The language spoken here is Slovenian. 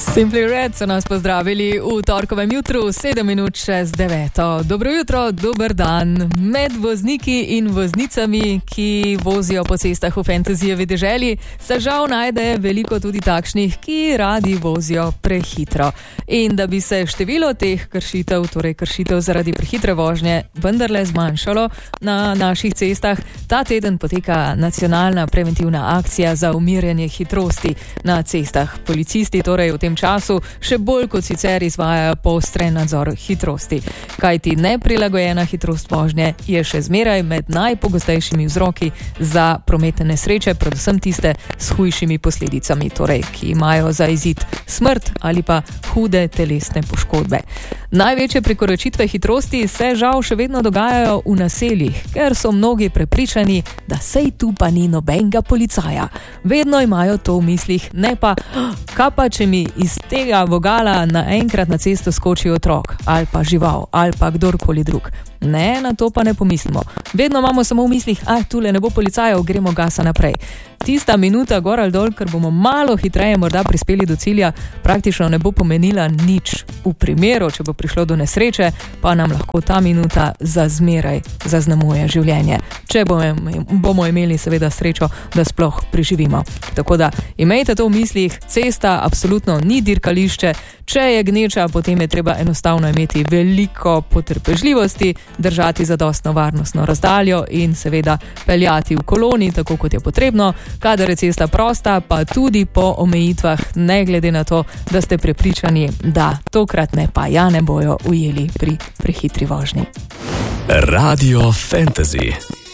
Simply Red so nas pozdravili v torkovem jutru, 7:07. Dobro jutro, dober dan. Med vozniki in voznicami, ki vozijo po cestah v fantazijevi deželi, se žal najde veliko tudi takšnih, ki radi vozijo prehitro. In da bi se število teh kršitev, torej kršitev zaradi prehitre vožnje, vendarle zmanjšalo na naših cestah, ta teden poteka nacionalna preventivna akcija za umirjanje hitrosti na cestah. Policisti torej v tem času še bolj kot sicer izvajajo poostren nadzor hitrosti. Kajti neprilagojena hitrost vožnje je še zmeraj med najpogostejšimi vzroki za prometne nesreče, predvsem tiste s hujšimi posledicami, torej ki imajo za izid smrt ali pa hude telesne poškodbe. Največje prekoračitve hitrosti se žal še vedno dogajajo v naseljih, ker so mnogi prepričani, da sej tu pa ni nobenega policaja. Vedno imajo to v mislih, ne pa, kaj pa če mi iz tega vogala naenkrat na cesto skoči otrok, ali pa žival, ali pa kdorkoli drug. Ne, na to pa ne pomislimo. Vedno imamo samo v mislih, tule ne bo policajev, gremo gasa naprej. Tista minuta gor ali dol, ker bomo malo hitreje morda prispeli do cilja, praktično ne bo pomenila nič. V primeru, če bo prišlo do nesreče, pa nam lahko ta minuta za zmeraj zaznamuje življenje. Če bomo imeli seveda srečo, da sploh preživimo. Tako da imejte to v mislih, cesta absolutno ni dirkališče. Če je gneča, potem je treba enostavno imeti veliko potrpežljivosti, držati zadostno varnostno razdaljo in seveda peljati v koloni, tako kot je potrebno, kadar je cesta prosta, pa tudi po omejitvah, ne glede na to, da ste prepričani, da tokrat ne bojo ujeli pri prehitri vožnji. Radio Fantasy.